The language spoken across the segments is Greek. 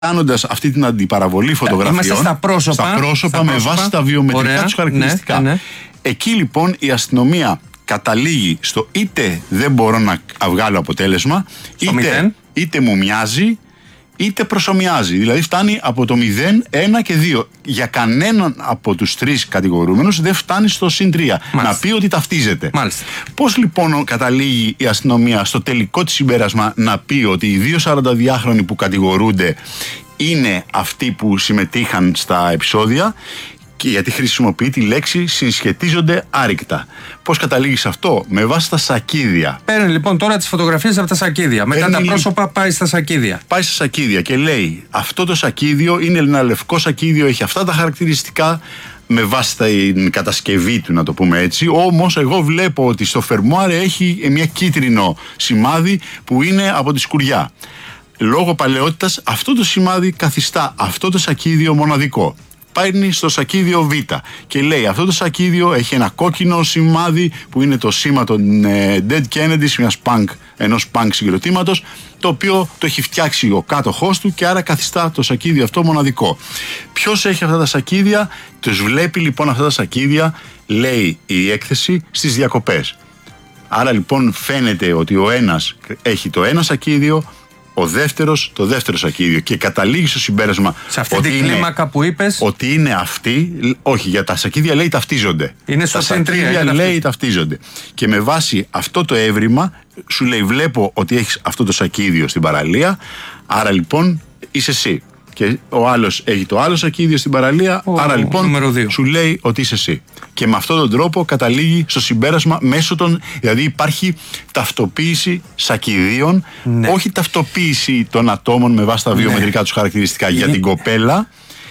κάνοντας αυτή την αντιπαραβολή φωτογραφιών. Είμαστε στα πρόσωπα με βάση τα βιομετρικά τους χαρακτηριστικά. Ναι. Εκεί λοιπόν η αστυνομία καταλήγει στο είτε δεν μπορώ να βγάλω αποτέλεσμα, είτε μου μοιάζει, είτε προσομοιάζει. Δηλαδή φτάνει από το 0, 1 και 2. Για κανέναν από τους τρεις κατηγορούμενους δεν φτάνει στο συν 3. Να πει ότι ταυτίζεται. Μάλιστα. Πώς λοιπόν καταλήγει η αστυνομία στο τελικό της συμπέρασμα να πει ότι οι δύο 42χρονοι που κατηγορούνται είναι αυτοί που συμμετείχαν στα επεισόδια, και γιατί χρησιμοποιεί τη λέξη συσχετίζονται άρρηκτα. Πώς καταλήγει σε αυτό? Με βάση τα σακίδια. Παίρνει λοιπόν τώρα τις φωτογραφίες από τα σακίδια. Μετά τα πρόσωπα πάει στα σακίδια. Πάει στα σακίδια και λέει: αυτό το σακίδιο είναι ένα λευκό σακίδιο, έχει αυτά τα χαρακτηριστικά, με βάση την κατασκευή του, να το πούμε έτσι. Όμως εγώ βλέπω ότι στο φερμουάρ έχει μια κίτρινο σημάδι που είναι από τη σκουριά. Λόγω παλαιότητας αυτό το σημάδι καθιστά αυτό το σακίδιο μοναδικό. Παίρνει στο σακίδιο Β και λέει: αυτό το σακίδιο έχει ένα κόκκινο σημάδι που είναι το σήμα των Dead Kennedys, ενός punk συγκροτήματος, το οποίο το έχει φτιάξει ο κάτοχός του και άρα καθιστά το σακίδιο αυτό μοναδικό. Ποιος έχει αυτά τα σακίδια? Τους βλέπει λοιπόν αυτά τα σακίδια, λέει η έκθεση, στις διακοπές. Άρα λοιπόν φαίνεται ότι ο ένας έχει το ένα σακίδιο, ο δεύτερος το δεύτερο σακίδιο, και καταλήγει στο συμπέρασμα σε αυτή την κλίμακα που είπες ότι είναι αυτοί. Όχι, για τα σακίδια λέει ταυτίζονται. Είναι στο συν 3. Τα σακίδια λέει ταυτίζονται. Και με βάση αυτό το έβριμα σου λέει: βλέπω ότι έχεις αυτό το σακίδιο στην παραλία, άρα λοιπόν είσαι εσύ. Και ο άλλος έχει το άλλο σακίδιο στην παραλία, άρα λοιπόν σου λέει ότι είσαι εσύ. Και με αυτόν τον τρόπο καταλήγει στο συμπέρασμα μέσω των. Δηλαδή υπάρχει ταυτοποίηση σακιδίων, όχι ταυτοποίηση των ατόμων με βάση τα βιομετρικά τους χαρακτηριστικά. Για την κοπέλα,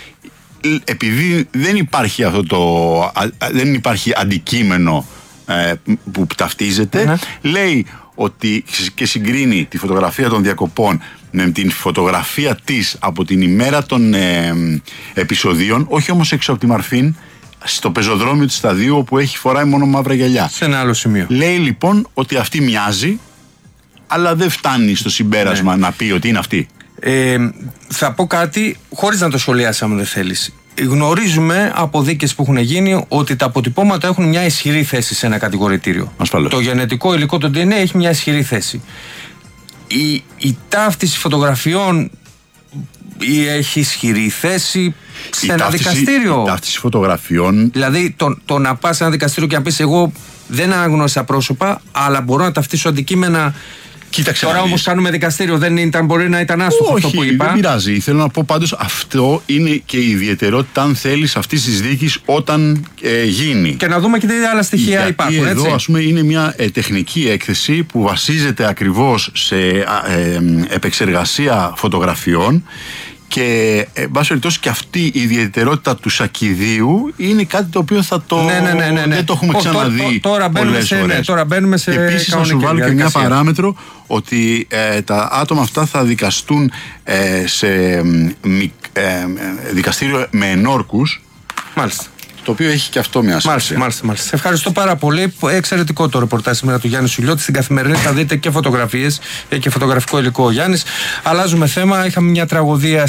επειδή δεν υπάρχει δεν υπάρχει αντικείμενο που ταυτίζεται, λέει ότι και συγκρίνει τη φωτογραφία των διακοπών με την φωτογραφία της από την ημέρα των επεισοδίων, όχι όμως έξω από τη Μαρφίν, στο πεζοδρόμιο του σταδίου, όπου έχει φοράει μόνο μαύρα γυαλιά. Σε ένα άλλο σημείο. Λέει λοιπόν ότι αυτή μοιάζει, αλλά δεν φτάνει στο συμπέρασμα να πει ότι είναι αυτή. Θα πω κάτι χωρίς να το σχολιάσει, αν δεν θέλεις. Γνωρίζουμε από δίκες που έχουν γίνει ότι τα αποτυπώματα έχουν μια ισχυρή θέση σε ένα κατηγορητήριο. Ασφαλώς. Το γενετικό υλικό, το DNA, έχει μια ισχυρή θέση. Η ταύτιση φωτογραφιών έχει ισχυρή θέση σε ένα δικαστήριο. Η ταύτιση φωτογραφιών. Δηλαδή το να πας σε ένα δικαστήριο και να πεις: εγώ δεν αναγνώρισα πρόσωπα, αλλά μπορώ να ταυτίσω αντικείμενα. Κοίταξε. Τώρα όμως κάνουμε δικαστήριο, μπορεί να ήταν άστοχο αυτό που είπα. Όχι, δεν πειράζει. Θέλω να πω πάντως, αυτό είναι και η ιδιαιτερότητα, αν θέλεις, αυτής της δίκης όταν γίνει. Και να δούμε και τι άλλα στοιχεία υπάρχουν. Εδώ, έτσι, ας πούμε, είναι μια τεχνική έκθεση που βασίζεται ακριβώς σε επεξεργασία φωτογραφιών. Και εν πάση περιπτώσει και αυτή η ιδιαιτερότητα του σακιδίου είναι κάτι το οποίο θα το. Δεν το έχουμε ξαναδεί. Τώρα μπαίνουμε σε. Επίσης, να σου βάλω και μια παράμετρο, ότι τα άτομα αυτά θα δικαστούν σε δικαστήριο με ενόρκους. Μάλιστα. Το οποίο έχει και αυτό μια σημασία. Μάλιστα. Ευχαριστώ πάρα πολύ. Εξαιρετικό το ρεπορτάζ σήμερα του Γιάννη Σουλιώτη. Στην Καθημερινή θα δείτε και φωτογραφίες και φωτογραφικό υλικό ο Γιάννης. Αλλάζουμε θέμα. Είχαμε μια τραγωδία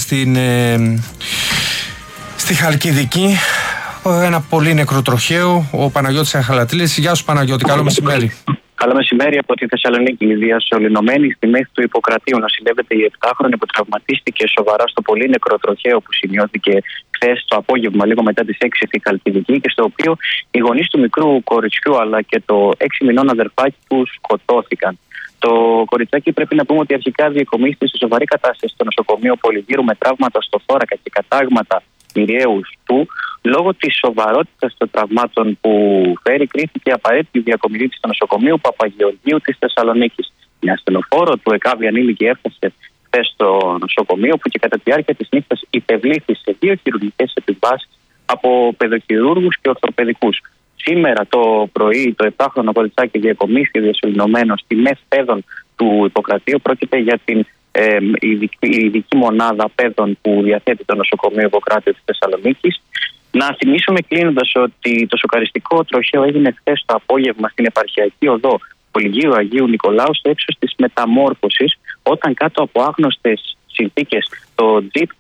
στη Χαλκιδική. Ένα πολύ νεκροτροχαίο. Ο Παναγιώτης Αχαλατήλης. Γεια σου, Παναγιώτη. Καλό μεσημέρι. Καλό μεσημέρι από τη Θεσσαλονίκη. Η διασωληνωμένη στη μέση του Ιπποκρατίου νοσηλεύεται η 7χρονη που τραυματίστηκε σοβαρά στο πολύ νεκροτροχαίο που σημειώθηκε χθες το απόγευμα, λίγο μετά τις 6 στη Χαλκιδική, και στο οποίο οι γονείς του μικρού κοριτσιού αλλά και το 6 μηνών αδερφάκι του σκοτώθηκαν. Το κοριτσάκι, πρέπει να πούμε ότι αρχικά διεκομίστηκε σε σοβαρή κατάσταση στο νοσοκομείο Πολυγύρου με τραύματα στο θώρακα και κατάγματα μοιραίου του. Λόγω της σοβαρότητας των τραυμάτων που φέρει, κρίθηκε απαραίτητη διακομιδή στο νοσοκομείο Παπαγεωργίου της Θεσσαλονίκης. Μια ασθενοφόρο του ΕΚΑΒ ανήλικη έφτασε χθες στο νοσοκομείο, που και κατά τη διάρκεια της νύχτας υπευλήθη σε 2 χειρουργικές επιβάσεις από παιδοχειρούργους και ορθοπαιδικούς. Σήμερα το πρωί το 7χρονο κοριτσάκι διακομίστηκε διασωληνωμένο στη ΜΕΘ Παιδών του Ιπποκρατίου. Πρόκειται για την ειδική μονάδα παιδών που διαθέτει το νοσοκομείο Ιπποκράτειου της Θεσσαλονίκης. Να θυμίσουμε κλείνοντας ότι το σοκαριστικό τροχαίο έγινε χθες το απόγευμα στην επαρχιακή οδό Πολυγείου Αγίου Νικολάου, στο ύψος της Μεταμόρφωσης, όταν κάτω από άγνωστες συνθήκες το τζιπ